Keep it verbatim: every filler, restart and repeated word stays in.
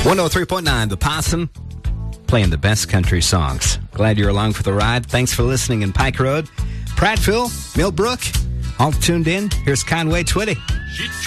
one oh three point nine, The Possum, playing the best country songs. Glad you're along for the ride. Thanks for listening in Pike Road, Prattville, Millbrook, all tuned in. Here's Conway Twitty.